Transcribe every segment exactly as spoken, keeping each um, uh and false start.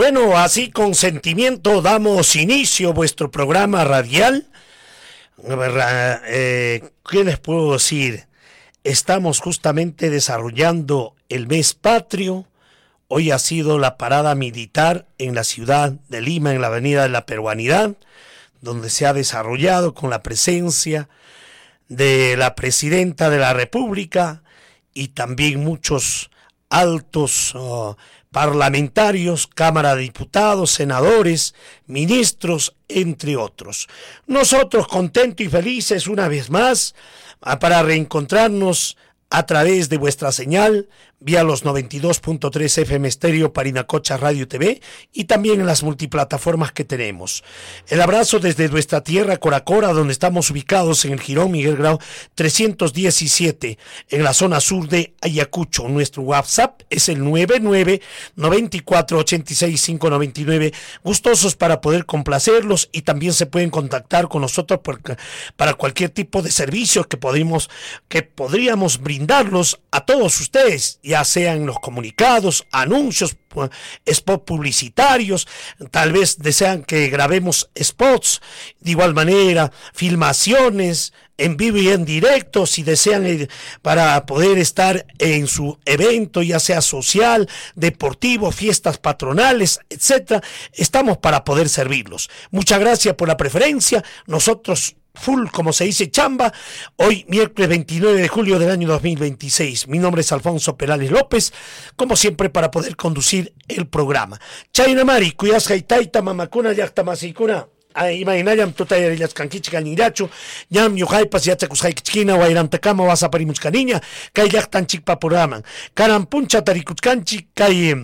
Bueno, así con sentimiento damos inicio a vuestro programa radial. Eh, ¿Qué les puedo decir? Estamos justamente desarrollando el mes patrio. Hoy ha sido la parada militar en la ciudad de Lima, en la avenida de la Peruanidad, donde se ha desarrollado con la presencia de la presidenta de la República y también muchos altos uh, parlamentarios, Cámara de Diputados, senadores, ministros, entre otros. Nosotros contentos y felices una vez más para reencontrarnos a través de vuestra señal, vía los noventa y dos punto tres F M Estéreo Parinacocha Radio T V y también en las multiplataformas que tenemos. El abrazo desde nuestra tierra Coracora, donde estamos ubicados en el Jirón Miguel Grau trescientos diecisiete, en la zona sur de Ayacucho. Nuestro WhatsApp es el nueve nueve noventa y cuatro ochenta y seis quinientos noventa y nueve. Gustosos para poder complacerlos, y también se pueden contactar con nosotros por, para cualquier tipo de servicios que podemos, que podríamos brindarlos a todos ustedes, ya sean los comunicados, anuncios, spots publicitarios, tal vez desean que grabemos spots, de igual manera, filmaciones en vivo y en directo, si desean eh, para poder estar en su evento, ya sea social, deportivo, fiestas patronales, etcétera. Estamos para poder servirlos. Muchas gracias por la preferencia. Nosotros full, como se dice, chamba, hoy miércoles veintinueve de julio del año dos mil veintiséis. Mi nombre es Alfonso Perales López, como siempre, para poder conducir el programa. Chaynamari, cuyas jaitaita, mamakuna, yachtamasicuna, imaginayam tutayarilas canquichica nirachu, yam yuhaipas yachakus haikichkina, wairantakama wasaparimuchkaniña, kay yachtanchik papuraman, karampuncha tarikuchkanchik, kay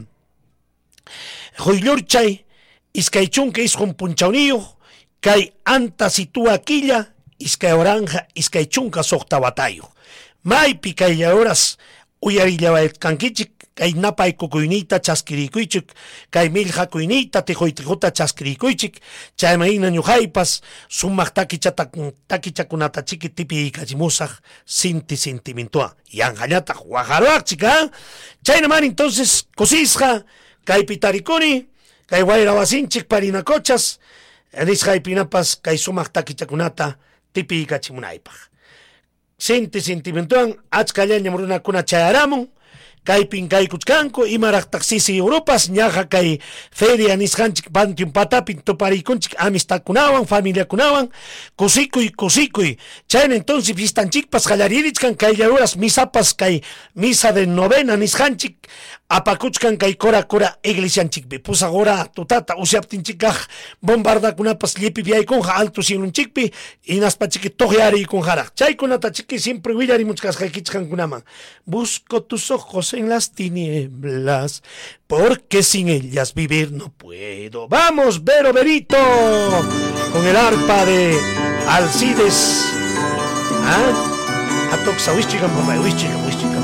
hoylurchay, iskaychunka ishun punchauniyo, kay anta situa quilla, iskay oranja, iskay chunka sokta batayo. Maypi kay horas uyarilla kankichik, kay napay kukuynita chaskirikuychik, kay milja kuynita tijoytijuta chaskirikuychik, chaymayna ñuhaypas, sumaq takichata takichakunata chiki tipi kachimusaj, sinti sentimentua, yanjañata guajaruachik, ¿ah? Chaynaman entonces, cosisja, kay pitarikuni, kay guayrawasinchik parinacochas, Nishay pinapas kay sumaq takichakunata tipi kachimunaypaj. Sinti sentimentuan achkallaña runakuna chayaramun, kaypin kaykuchkanku, imaraqtaq sisi Europas, ñaja kay feria nisqanchik pantium patapin tuparikunchik amistakunawan, familiakunawan, kusikuy kusikuy. Chayna entonces fistanchikpas qallaririchkan kay horas misapas kay misa de novena nisqanchik, apakuchkan kay kora kora iglesianchikpi. Pusa hora tutata usiaptinchikaj bombardakunapas llipi viaykunja alto cielunchikpi, inaspachiki tojiarikunjaraq. Chaykunata chiki siempre willarimuchkasqaykichkankunaman. Busco tus ojos en las tinieblas, porque sin ellas vivir no puedo. Vamos, Vero Verito, con el arpa de Alcides. ¿Ah? Atoxa, wichigan, mamá, wichigan, wichigan.